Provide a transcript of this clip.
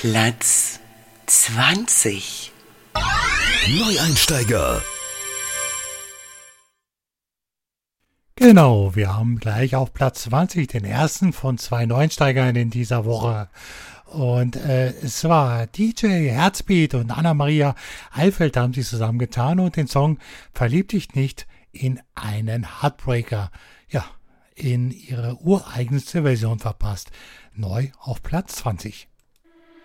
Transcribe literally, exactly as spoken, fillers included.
Platz zwanzig. Neueinsteiger. Genau, wir haben gleich auf Platz zwanzig den ersten von zwei Neueinsteigern in dieser Woche. Und äh, es war D J Herzbeat und Anna-Maria Eifeld haben sich zusammengetan und den Song Verlieb dich nicht in einen Heartbreaker, ja, in ihre ureigenste Version verpasst. Neu auf Platz zwanzig.